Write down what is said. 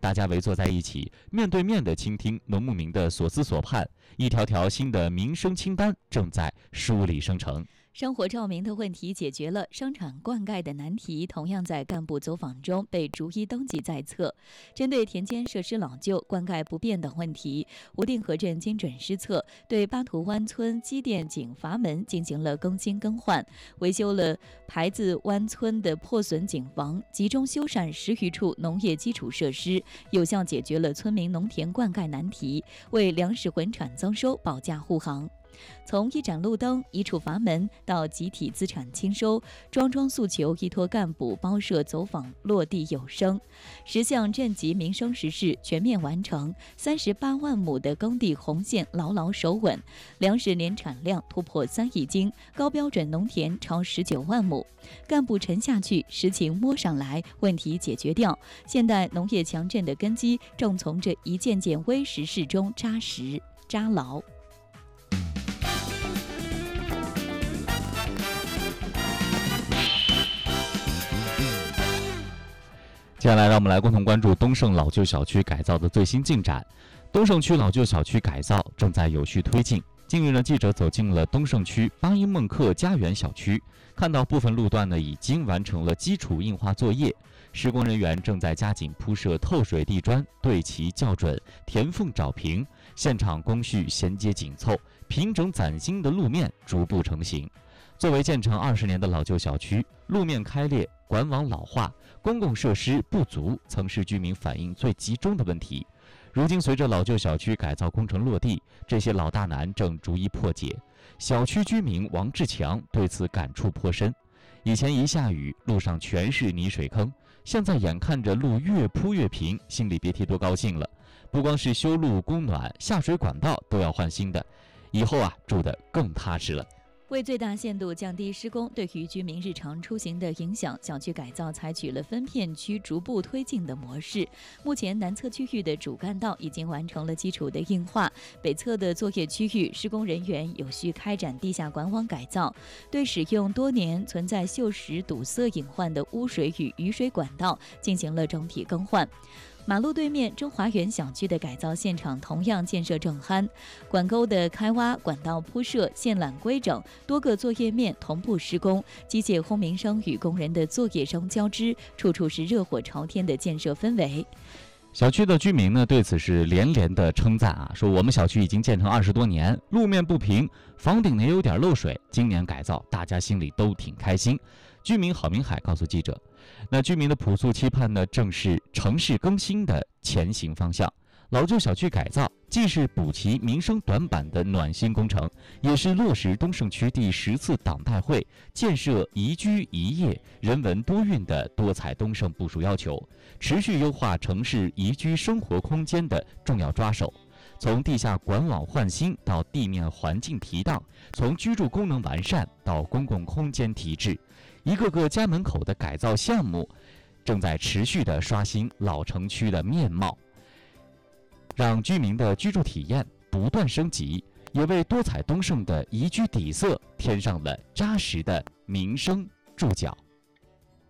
大家围坐在一起，面对面地倾听农牧民的所思所盼，一条条新的民生清单正在梳理生成。 生活照明的问题解决了，生产灌溉的难题同样在干部走访中被逐一登记在册。针对田间设施老旧、灌溉不便等问题，无定河镇精准施策，对巴图湾村机电井阀门进行了更新更换，维修了牌子湾村的破损井房，集中修缮10余处农业基础设施，有效解决了村民农田灌溉难题，为粮食混产增收保驾护航。从一盏路灯、一处阀门到集体资产清收，桩桩诉求依托干部包社走访落地有声，10项镇级民生实事全面完成，38万亩的耕地红线牢牢守稳，粮食年产量突破3亿斤，高标准农田超19万亩。干部沉下去，实情摸上来，问题解决掉。现代农业强镇的根基正从这一件件微实事中扎实扎牢。 接下来，让我们来共同关注东胜老旧小区改造的最新进展。东胜区老旧小区改造正在有序推进。近日呢，记者走进了东胜区巴音梦客家园小区，看到部分路段呢已经完成了基础硬化作业，施工人员正在加紧铺设透水地砖，对齐校准，填缝找平，现场工序衔接紧凑，平整崭新的路面逐步成型。作为建成20年的老旧小区，路面开裂、管网老化、公共设施不足曾是居民反映最集中的问题。如今随着老旧小区改造工程落地，这些老大难正逐一破解。小区居民王志强对此感触颇深。以前一下雨，路上全是泥水坑，现在眼看着路越铺越平，心里别提多高兴了。不光是修路供暖，下水管道都要换新的，以后住得更踏实了。 为最大限度降低施工对于居民日常出行的影响，小区改造采取了分片区逐步推进的模式。目前南侧区域的主干道已经完成了基础的硬化，北侧的作业区域施工人员有序开展地下管网改造，对使用多年存在锈蚀堵塞隐患的污水与雨水管道进行了整体更换。马路对面中华园小区的改造现场同样建设正酣，管沟的开挖、管道铺设、线缆规整，多个作业面同步施工，机械轰鸣声与工人的作业声交织，处处是热火朝天的建设氛围。 小区的居民呢对此是连连的称赞说我们小区已经建成20多年，路面不平，房顶呢也有点漏水，今年改造大家心里都挺开心。居民郝明海告诉记者，那居民的朴素期盼呢正是城市更新的前行方向。老旧小区改造既是补齐民生短板的暖心工程，也是落实东胜区第10次党代会建设宜居宜业人文多运的多彩东胜部署要求，持续优化城市宜居生活空间的重要抓手。从地下管网换新到地面环境提档，从居住功能完善到公共空间提质，一个个家门口的改造项目正在持续地刷新老城区的面貌，让居民的居住体验不断升级，也为多彩东胜的宜居底色添上了扎实的民生注脚。